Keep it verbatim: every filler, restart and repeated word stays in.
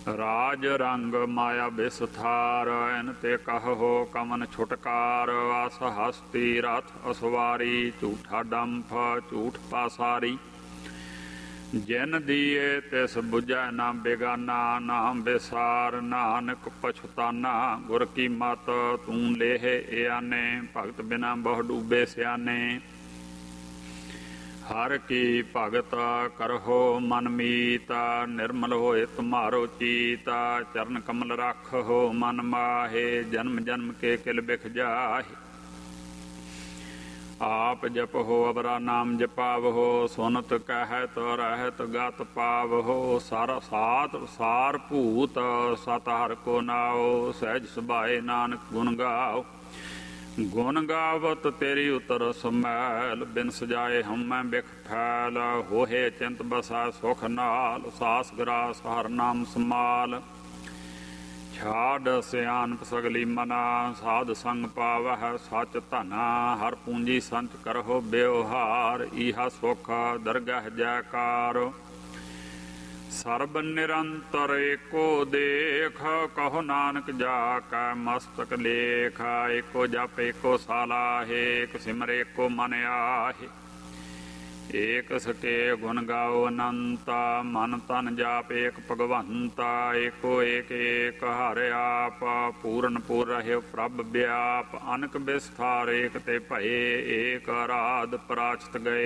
राज रंग माया बिसथार इन ते कहो कमन छुटकार। आस हस्ती रथ असवारी झूठा डंफ झूठ पासारी। जिन दिए तिस बुझै ना बेगाना नाम बेसार। नानक पछुताना गुर की मत तू लेह आने। भगत बिना बहु डूबे सियाने। हर की भगत करहो मन मीत। निर्मल होए तुम्हारो चीत। चरण कमल रखो मन माहे। जन्म जन्म के किल बिख जाहे। आप जपहो अबरा नाम जपावहो। सुनत कहत रहत गत पावहो। सारा सात सार भूत सत हर को नाओ। सहज सुभाए नानक गुण गाओ। गुण गावत तेरी उतर समैल। बिन सजाए हम मैं बिख फैल। होहे चिंत बसा सुख नाल। सास ग्रास हर नाम समाल। छाड़ सियानप सगली मना। साध संग पावह सच धना। हर पूंजी संत करहो ब्यवहार। इहा सुख दरगह जयकार। सर्ब निरंतर एको देख। कहो नानक जाकै मस्तक लेख। एको जप एको सालाहे। एक सिमर एको मन आहे। एक सके गुण गाओ अनंता। मन तन जाप एक भगवंता। एको एक एक हर आप। पूਰਨ पूर रहे प्रभ व्याप। अनक बिस्तार एक ते भये। एक आराध पराचत गए।